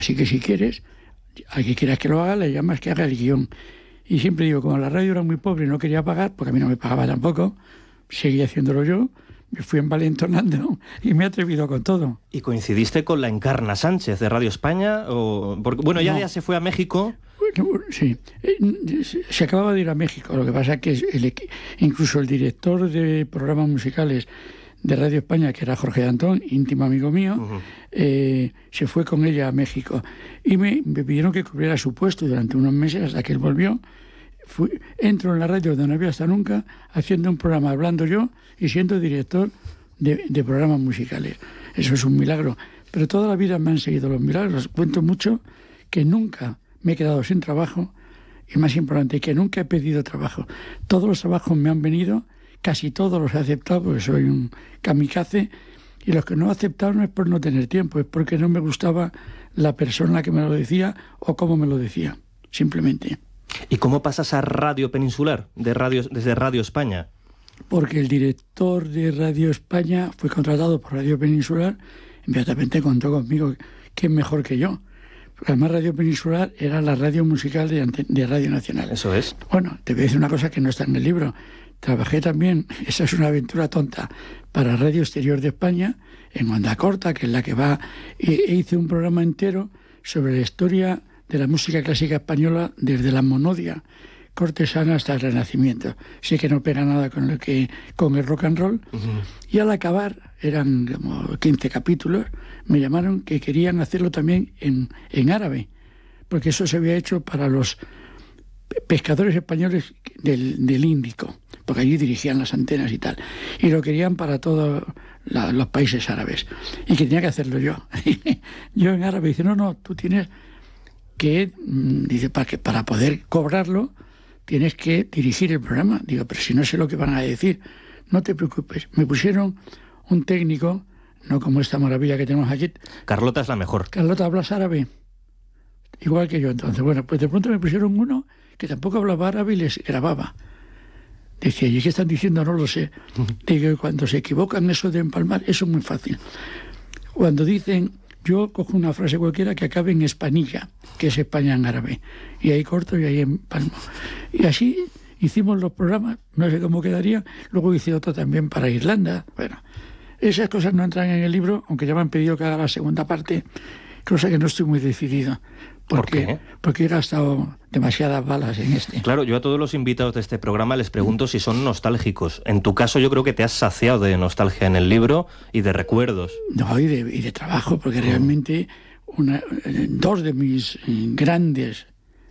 Así que si quieres, al que quieras que lo haga, le llamas que haga el guión. Y siempre digo, como la radio era muy pobre y no quería pagar, porque a mí no me pagaba tampoco, seguí haciéndolo yo, me fui envalentonando y me he atrevido con todo. ¿Y coincidiste con la Encarna Sánchez de Radio España? Porque, bueno, ya se fue a México. Bueno, sí, se acababa de ir a México. Lo que pasa es que incluso el director de programas musicales de Radio España, que era Jorge Antón, íntimo amigo mío, se fue con ella a México. Y me pidieron que cubriera su puesto durante unos meses hasta que él volvió. Entro en la radio donde no había hasta nunca, haciendo un programa, hablando yo y siendo director de programas musicales. Eso es un milagro. Pero toda la vida me han seguido los milagros. Cuento mucho que nunca me he quedado sin trabajo y, más importante, que nunca he pedido trabajo. Todos los trabajos me han venido, casi todos los he aceptado porque soy un kamikaze, y los que no he aceptado no es por no tener tiempo, es porque no me gustaba la persona que me lo decía o cómo me lo decía, simplemente. ¿Y cómo pasas a Radio Peninsular, desde Radio España? Porque el director de Radio España fue contratado por Radio Peninsular, inmediatamente contó conmigo, que es mejor que yo. Porque además Radio Peninsular era la radio musical de Radio Nacional. Eso es. Bueno, te voy a decir una cosa que no está en el libro. Trabajé también, esa es una aventura tonta, para Radio Exterior de España, en Onda Corta, que es la que va, e hice un programa entero sobre la historia de la música clásica española desde la monodia cortesana hasta el Renacimiento. Sé que no pega nada con el rock and roll. Y al acabar, eran como 15 capítulos, me llamaron que querían hacerlo también en árabe, porque eso se había hecho para los pescadores españoles del Índico, porque allí dirigían las antenas y tal, y lo querían para todos los países árabes, y que tenía que hacerlo yo. Yo en árabe dice, no, tú tienes que, dice, para poder cobrarlo, tienes que dirigir el programa. Digo, pero si no sé lo que van a decir, no te preocupes. Me pusieron un técnico, no como esta maravilla que tenemos aquí. Carlota es la mejor. Carlota, ¿hablas árabe? Igual que yo, entonces. Bueno, pues de pronto me pusieron uno que tampoco hablaba árabe y les grababa. Decía, ¿y qué están diciendo? No lo sé. Digo, cuando se equivocan eso de empalmar, eso es muy fácil. Cuando dicen, yo cojo una frase cualquiera que acabe en Espanilla, que es España en árabe, y ahí corto y ahí empalmo. Y así hicimos los programas, no sé cómo quedaría. Luego hice otro también para Irlanda. Bueno, esas cosas no entran en el libro, aunque ya me han pedido que haga la segunda parte, cosa que no estoy muy decidido. ¿Por qué? Porque he gastado demasiadas balas en este. Claro, yo a todos los invitados de este programa les pregunto si son nostálgicos. En tu caso yo creo que te has saciado de nostalgia en el libro y de recuerdos. No, y de trabajo, porque realmente dos de mis grandes,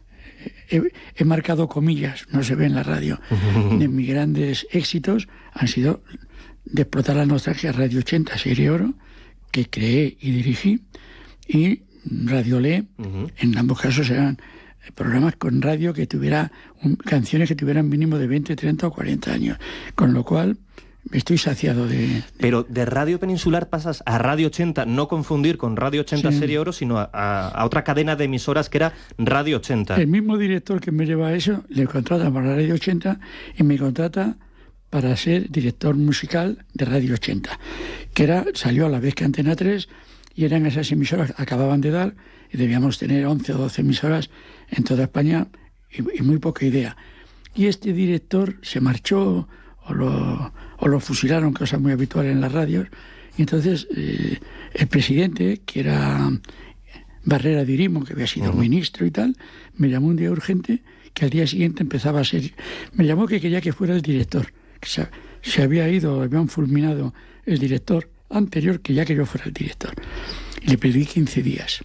he marcado comillas, no se ve en la radio, de mis grandes éxitos han sido de explotar la nostalgia Radio 80, Serie Oro, que creé y dirigí, y Radio Le. En ambos casos eran programas con radio que tuviera canciones que tuvieran mínimo de 20, 30 o 40 años, con lo cual estoy saciado de... Pero de Radio Peninsular pasas a Radio 80, no confundir con Radio 80 Serie Oro, sino a otra cadena de emisoras que era Radio 80. El mismo director que me lleva a eso, le contrata para Radio 80 y me contrata para ser director musical de Radio 80, que salió a la vez que Antena 3, y eran esas emisoras que acababan de dar, y debíamos tener 11 o 12 emisoras en toda España, y muy poca idea. Y este director se marchó, o lo fusilaron, cosa muy habitual en las radios, y entonces el presidente, que era Barrera de Irimo, que había sido ministro y tal, me llamó un día urgente, que al día siguiente empezaba a ser... Me llamó que quería que fuera el director, que se había ido, habían fulminado el director anterior, que ya que yo fuera el director. Y le pedí 15 días.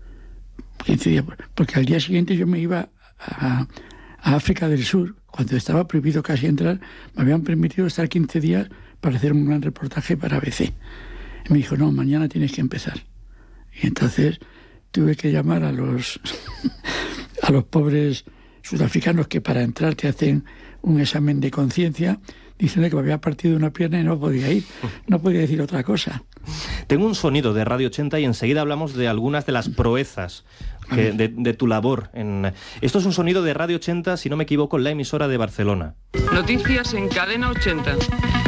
15 días, porque al día siguiente yo me iba a África del Sur, cuando estaba prohibido casi entrar, me habían permitido estar 15 días para hacer un gran reportaje para ABC. Y me dijo, no, mañana tienes que empezar. Y entonces tuve que llamar a los a los pobres sudafricanos que para entrar te hacen un examen de conciencia, diciendo que me había partido una pierna y no podía ir, no podía decir otra cosa. Tengo un sonido de Radio 80 y enseguida hablamos de algunas de las proezas de tu labor. Esto es un sonido de Radio 80, si no me equivoco, en la emisora de Barcelona. Noticias en Cadena 80.